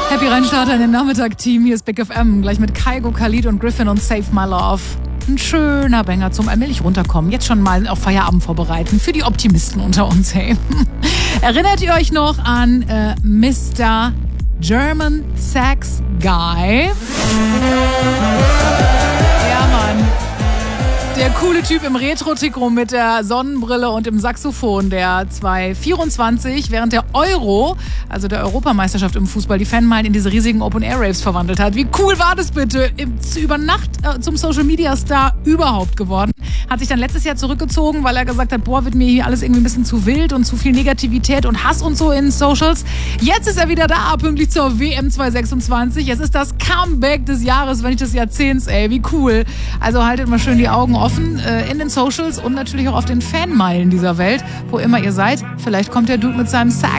Happy Reinstarter in den Nachmittag-Team. Hier ist Big FM. Gleich mit Kygo, Khalid und Griffin und Save My Love. Ein schöner Banger zum allmählich runterkommen. Jetzt schon mal auf Feierabend vorbereiten. Für die Optimisten unter uns, hey. Erinnert ihr euch noch an Mr. German Sax Guy? Ja, Mann. Der coole Typ im Retro-Trikot mit der Sonnenbrille und im Saxophon, der 2024 während der Euro, also der Europameisterschaft im Fußball, die Fanmeilen in diese riesigen Open-Air-Raves verwandelt hat. Wie cool war das bitte? Über Nacht zum Social-Media-Star überhaupt geworden. Hat sich dann letztes Jahr zurückgezogen, weil er gesagt hat, boah, wird mir hier alles irgendwie ein bisschen zu wild und zu viel Negativität und Hass und so in Socials. Jetzt ist er wieder da, pünktlich zur WM 2026. Es ist das Comeback des Jahres, wenn nicht des Jahrzehnts, ey. Wie cool. Also haltet mal schön die Augen offen in den Socials und natürlich auch auf den Fanmeilen dieser Welt, wo immer ihr seid. Vielleicht kommt der Dude mit seinem Sax